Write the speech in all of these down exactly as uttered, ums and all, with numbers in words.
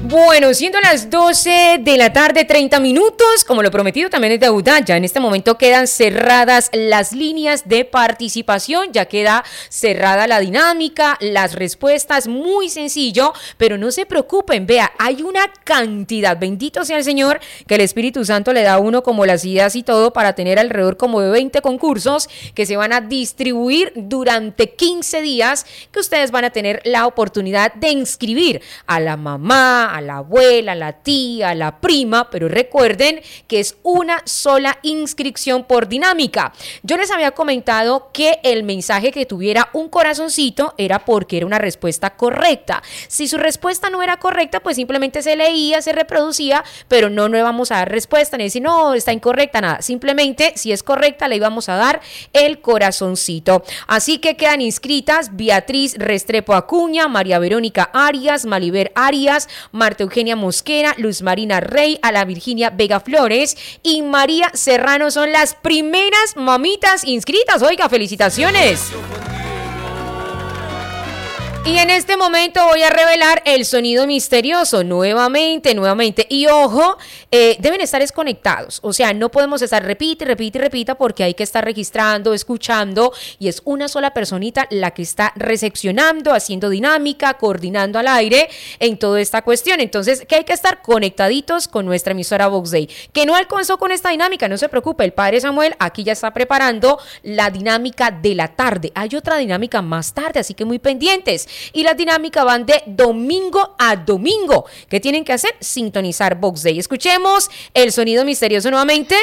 Bueno, siendo las doce de la tarde, treinta minutos, como lo prometido también es deuda, ya en este momento quedan cerradas las líneas de participación, ya queda cerrada la dinámica, las respuestas, muy sencillo, pero no se preocupen, vea, hay una cantidad, bendito sea el Señor, que el Espíritu Santo le da a uno como las ideas y todo para tener alrededor como de veinte concursos que se van a distribuir durante quince días, que ustedes van a tener la oportunidad de inscribir a la mamá, a la abuela, a la tía, a la prima, pero recuerden que es una sola inscripción por dinámica. Yo les había comentado que el mensaje que tuviera un corazoncito era porque era una respuesta correcta. Si su respuesta no era correcta, pues simplemente se leía, se reproducía, pero no, no le vamos a dar respuesta, ni decir, no, está incorrecta, nada. Simplemente, si es correcta, le íbamos a dar el corazoncito. Así que quedan inscritas Beatriz Restrepo Acuña, María Verónica Arias, Maliber Arias, Marta Eugenia Mosquera, Luz Marina Rey, Ala Virginia Vega Flores y María Serrano son las primeras mamitas inscritas. Oiga, felicitaciones. Y en este momento voy a revelar el sonido misterioso nuevamente, nuevamente. Y ojo, eh, deben estar desconectados. O sea, no podemos estar repite, repite, repita porque hay que estar registrando, escuchando. Y es una sola personita la que está recepcionando, haciendo dinámica, coordinando al aire en toda esta cuestión. Entonces, que hay que estar conectaditos con nuestra emisora Box Day. Que no alcanzó con esta dinámica, no se preocupe. El padre Samuel aquí ya está preparando la dinámica de la tarde. Hay otra dinámica más tarde, así que muy pendientes. Y las dinámicas van de domingo a domingo. ¿Qué tienen que hacer? Sintonizar Box Day. Escuchemos el sonido misterioso nuevamente.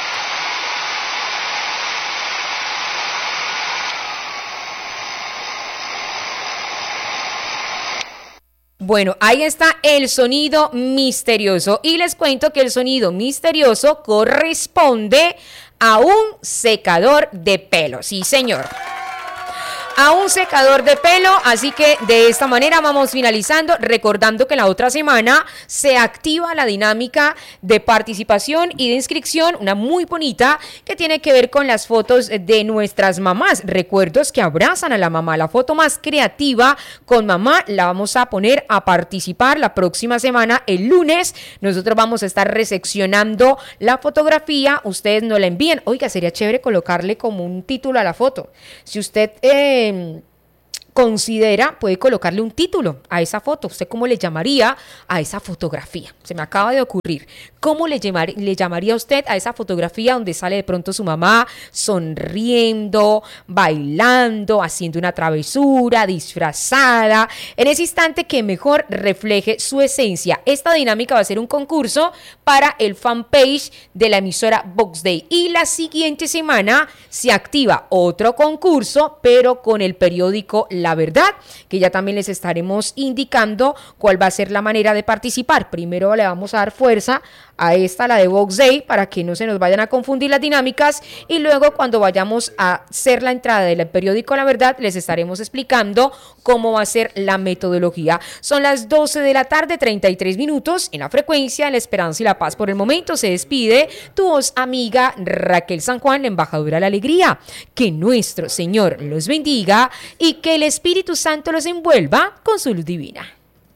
Bueno, ahí está el sonido misterioso. Y les cuento que el sonido misterioso corresponde a un secador de pelo. Sí, señor. A un secador de pelo, así que de esta manera vamos finalizando, recordando que la otra semana se activa la dinámica de participación y de inscripción, una muy bonita, que tiene que ver con las fotos de nuestras mamás, recuerdos que abrazan a la mamá. La foto más creativa con mamá la vamos a poner a participar la próxima semana, el lunes. Nosotros vamos a estar recepcionando la fotografía, ustedes nos la envían. Oiga, sería chévere colocarle como un título a la foto. Si usted... Eh, considera, puede colocarle un título a esa foto. ¿Usted cómo le llamaría a esa fotografía? Se me acaba de ocurrir. ¿Cómo le, llamar, le llamaría usted a esa fotografía donde sale de pronto su mamá sonriendo, bailando, haciendo una travesura, disfrazada? En ese instante que mejor refleje su esencia. Esta dinámica va a ser un concurso para el fanpage de la emisora Box Day. Y la siguiente semana se activa otro concurso, pero con el periódico La Verdad, que ya también les estaremos indicando cuál va a ser la manera de participar. Primero le vamos a dar fuerza a esta, la de Box Day, para que no se nos vayan a confundir las dinámicas, y luego cuando vayamos a hacer la entrada del periódico La Verdad les estaremos explicando cómo va a ser la metodología. Son las doce de la tarde, treinta y tres minutos en la frecuencia de la esperanza y la paz. Por el momento se despide tu voz amiga Raquel San Juan, la embajadora de la alegría. Que nuestro Señor los bendiga y que el Espíritu Santo los envuelva con su luz divina.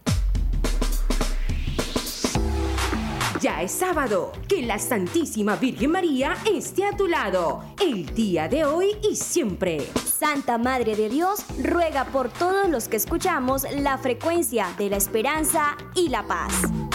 Ya es sábado, que la Santísima Virgen María esté a tu lado, el día de hoy y siempre. Santa Madre de Dios, ruega por todos los que escuchamos la frecuencia de la esperanza y la paz.